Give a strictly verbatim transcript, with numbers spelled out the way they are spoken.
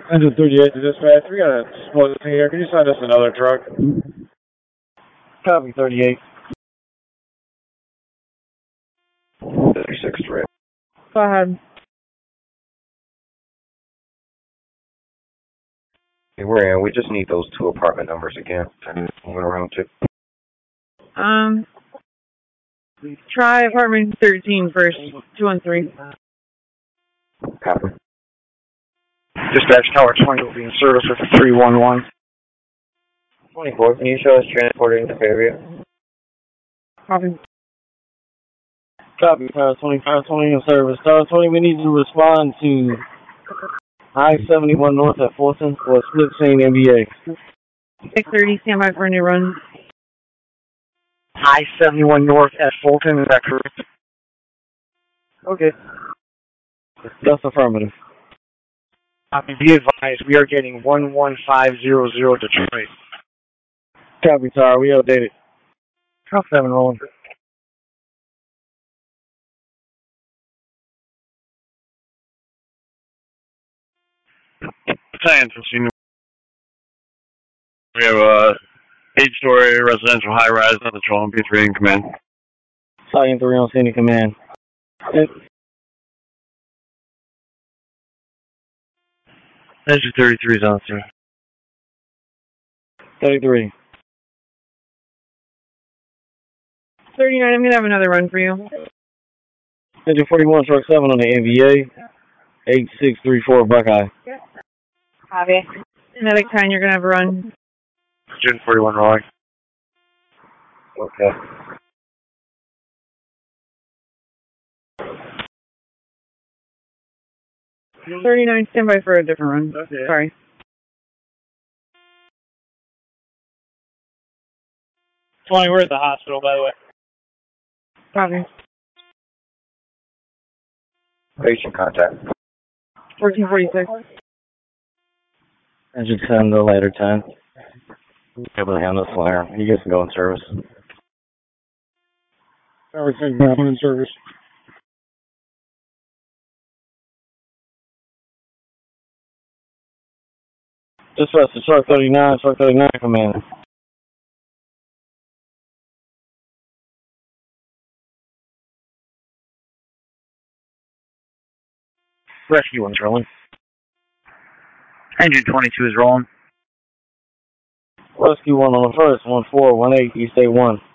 Engine thirty-eight to dispatch. We got a split here. Can you send us another truck? Copy thirty-eight. thirty-six, right. Go ahead. Hey, we're in. We just need those two apartment numbers again. Moving around too. Um, try apartment thirteen first. Two one three. Copy. Dispatch Tower twenty will be in service with three one one. twenty-four, can you show us transporting the area? Copy. Copy, Tower twenty-five twenty in service. Tower twenty, we need to respond to I seventy-one North at Fulton for a split chain N B A. six thirty, stand by for a new run. I seventy-one North at Fulton, is that correct? Okay. That's affirmative. Copy, be advised, we are getting one one five zero zero Detroit. Copy, Tower, we updated. Cross seven rolling. Science, we have a eight-story residential high-rise on the Patrol and P three in command. Sergeant three on scene in command. Engine thirty-three is on, sir. thirty-three. thirty-nine, I'm going to have another run for you. Engine forty-one, truck seven on the N V A. eight six three four Buckeye. Copy. Another ten, you're going to have a run. Engine forty-one rolling. Okay. thirty-nine, stand by for a different run. Okay. Sorry. twenty, we're at the hospital, by the way. Copy. Patient contact. fourteen forty-six. Engine ten, the later ten. Able to handle the flare. You guys can go in service. Everything going in service. Dispatch to truck thirty-nine, truck thirty-nine command. Rescue one's rolling. Engine twenty-two is rolling. Rescue one on the first, one four one eight, East eight one.